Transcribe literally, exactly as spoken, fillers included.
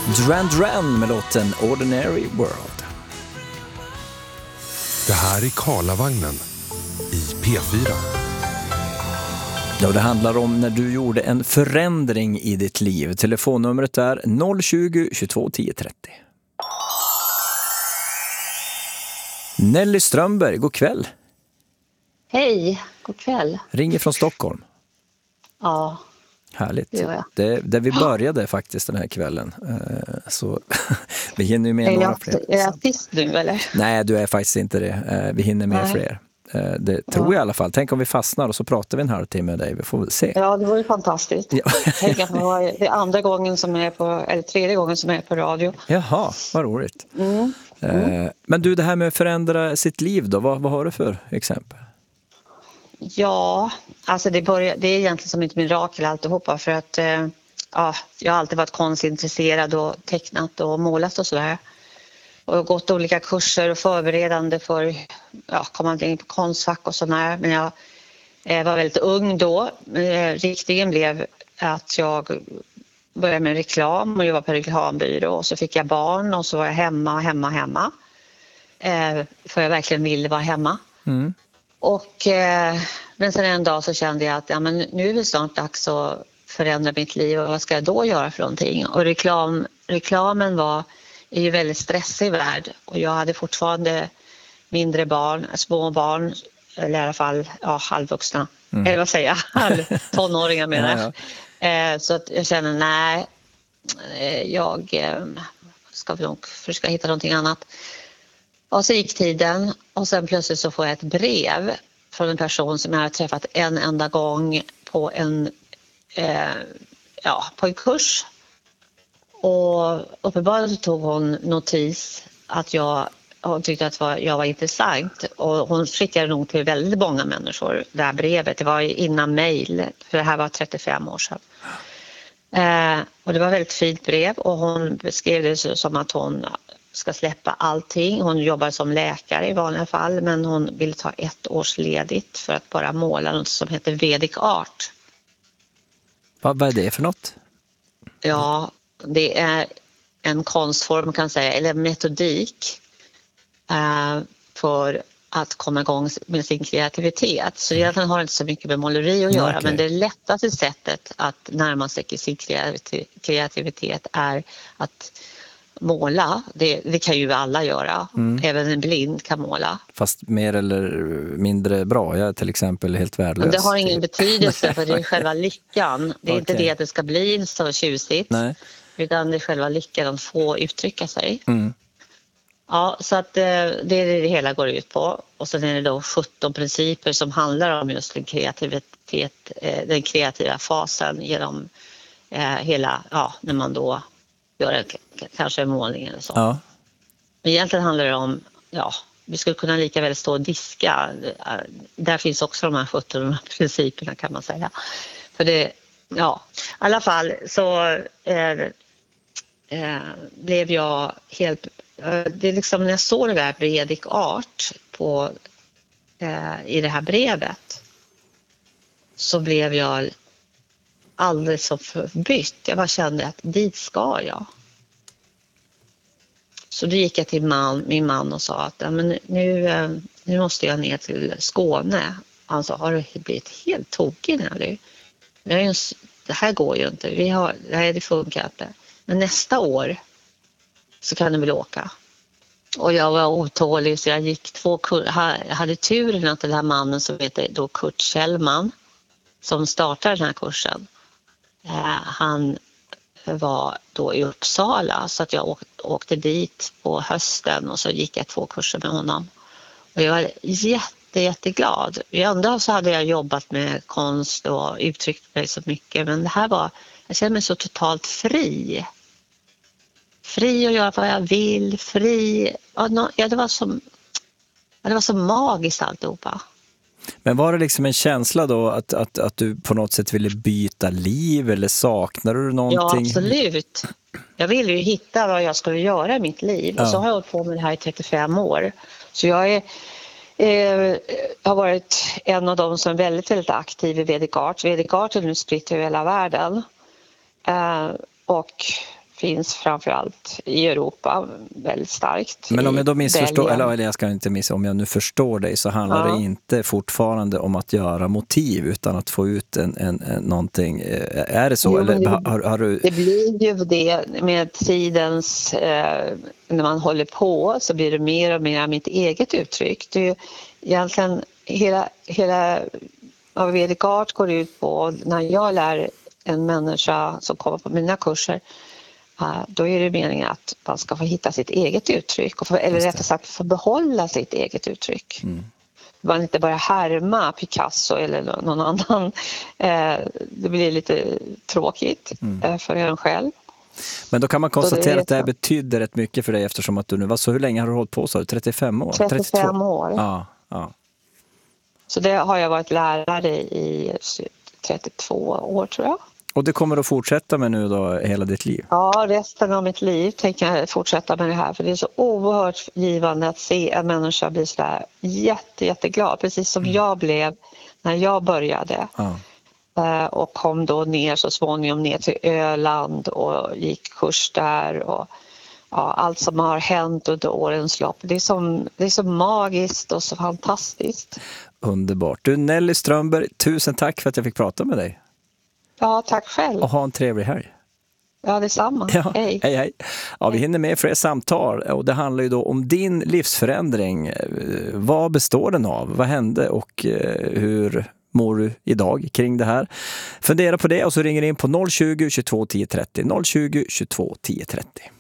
Duran Duran med låten Ordinary World. Det här är Karlavagnen i P fyra. Ja, det handlar om när du gjorde en förändring i ditt liv. Telefonnumret är noll tjugo, tjugotvå, tio trettio. Nelly Strömberg, god kväll. Hej, god kväll. Ringer från Stockholm. Ja. Härligt. Det gör jag. Det, där vi började faktiskt den här kvällen. Så vi hinner ju med är några jag, fler. Är jag sist nu eller? Nej, du är faktiskt inte det. Vi hinner med Nej. fler. Det tror jag i alla fall. Tänk om vi fastnar och så pratar vi en halvtimme med dig. Vi får väl se. Ja, det var ju fantastiskt. Ja. Tänk att det är andra gången som jag är på, eller tredje gången som jag är på radio. Jaha, vad roligt. Mm. Mm. Men du, det här med att förändra sitt liv då, vad, vad har du för exempel? Ja, alltså det, börjar, det är egentligen som ett mirakel alltihopa för att eh, ja, jag har alltid varit konstintresserad och tecknat och målat och sådär. Och gått olika kurser och förberedande för ja, komma in på Konstfack och sådär. Men jag eh, var väldigt ung då. Eh, riktningen blev att jag började med reklam och jobbade på reklambyrå. Och så fick jag barn och så var jag hemma, hemma, hemma. Eh, för jag verkligen ville vara hemma. Mm. Och, eh, men sen en dag så kände jag att ja, men nu är det snart dags att förändra mitt liv. Och vad ska jag då göra för någonting? Och reklam, reklamen var... är ju väldigt stressig värld och jag hade fortfarande mindre barn, små barn, eller i alla fall ja, halvvuxna, mm. eller vad säger jag, halv, tonåringar menar jag. Ja, ja. Eh, så att jag känner nej, jag eh, ska nog försöka hitta någonting annat. Och så gick tiden och sen plötsligt så får jag ett brev från en person som jag har träffat en enda gång på en, eh, ja, på en kurs. Och uppenbarligen tog hon notis att jag hon tyckte att jag var intressant och hon skickade nog till väldigt många människor det här brevet. Det var innan mejl, för det här var trettiofem år sedan. Eh, och det var ett väldigt fint brev och hon beskrev det som att hon ska släppa allting. Hon jobbar som läkare i vanliga fall men hon ville ta ett års ledigt för att bara måla något som heter Vedic Art. Vad, vad är det för något? Ja, det är en konstform kan man säga, eller metodik eh, för att komma igång med sin kreativitet. Så egentligen har det inte så mycket med måleri att göra, okay. Men det lättaste sättet att närma sig sin kreativitet är att måla. Det, det kan ju alla göra. Mm. Även en blind kan måla. Fast mer eller mindre bra. Jag är till exempel helt värdelös. Det har ingen betydelse för det är själva lyckan. Det är okay. Inte det att det ska bli så tjusigt. Nej. Utan det är själva lyckan att få uttrycka sig. Mm. Ja, så att det är det det hela går ut på. Och sen är det då sjutton principer som handlar om just den kreativitet, den kreativa fasen genom eh, hela, ja, när man då gör en, kanske en målning eller så. Ja. Men egentligen handlar det om, ja, vi skulle kunna lika väl stå och diska. Där finns också de här sjutton principerna kan man säga. För det, ja, i alla fall så eh, eh, blev jag helt, eh, det är liksom när jag såg det där Vedic Art på, eh, i det här brevet så blev jag alldeles så förbytt. Jag bara kände att dit ska jag. Så då gick jag till man, min man och sa att ja, men nu, nu måste jag ner till Skåne. Han sa, har du blivit helt tokig nu? Det här går ju inte. Vi har, det här det funkar inte. Men nästa år så kan du väl åka. Och jag var otålig så jag gick två kur- jag hade turen att den här mannen som heter då Kurt Kjellman som startade den här kursen. Eh, han var då i Uppsala så att jag åkte, åkte dit på hösten och så gick jag två kurser med honom. Och jag var jätte, jätteglad. Ändå så hade jag jobbat med konst och uttryckt mig så mycket men det här var, jag kände mig så totalt fri. Fri att göra vad jag vill, fri. Ja, det var som, det var så magiskt alltihopa. Men var det liksom en känsla då att, att, att du på något sätt ville byta liv eller saknar du någonting? Ja, absolut. Jag ville ju hitta vad jag skulle göra i mitt liv. Ja. Och så har jag hållit på med det här i trettiofem år. Så jag är, eh, har varit en av dem som är väldigt, väldigt aktiv i Vedic Art. Vedic Art är nu spritt över hela världen. Eh, och finns framförallt i Europa väldigt starkt. Men om jag då missförstår, Belgien. eller jag ska inte missa, om jag nu förstår dig, så handlar Ja. det inte fortfarande om att göra motiv utan att få ut en, en, en någonting. Är det så? Jo, eller det, har, har du... det blir ju det med tidens, eh, när man håller på så blir det mer och mer mitt eget uttryck. Det är ju egentligen hela, hela vad Vedic Art går ut på, när jag lär en människa som kommer på mina kurser, uh, då är det meningen att man ska få hitta sitt eget uttryck, och få, eller rättare sagt få behålla sitt eget uttryck. Mm. Man inte bara härma Picasso eller någon annan. Uh, det blir lite tråkigt mm. uh, för en själv. Men då kan man konstatera det att det här betyder rätt mycket för dig, eftersom att du nu var så, hur länge har du hållit på, så trettiofem år? trettiofem trettiotvå år. Ja, ja. Så det har jag varit lärare i trettiotvå år, tror jag. Och det kommer att fortsätta med nu då hela ditt liv? Ja, resten av mitt liv tänker jag fortsätta med det här. För det är så oerhört givande att se en människa bli så där jätte, jätteglad. Precis som mm. jag blev när jag började. Ja. Och kom då ner så småningom ner till Öland och gick kurs där. Och ja, allt som har hänt under årens lopp. Det är, som, det är så magiskt och så fantastiskt. Underbart. Du, Nelly Strömberg, tusen tack för att jag fick prata med dig. Ja, tack själv. Och ha en trevlig helg. Ja, detsamma. Ja, hej. Hej, hej. Ja, vi hinner med fler samtal, och det handlar ju då om din livsförändring. Vad består den av? Vad hände och hur mår du idag kring det här? Fundera på det, och så ringer in på noll tjugo, tjugotvå, tio trettio. noll tjugo, tjugotvå, tio trettio.